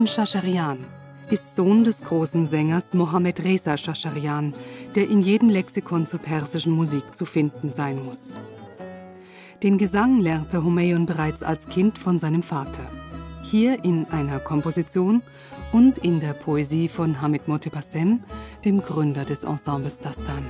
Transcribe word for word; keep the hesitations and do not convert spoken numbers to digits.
Chacharian ist Sohn des großen Sängers Mohammad Reza Chacharian, der in jedem Lexikon zur persischen Musik zu finden sein muss. Den Gesang lernte Humayun bereits als Kind von seinem Vater. Hier in einer Komposition und in der Poesie von Hamid Motebassem, dem Gründer des Ensembles Dastan.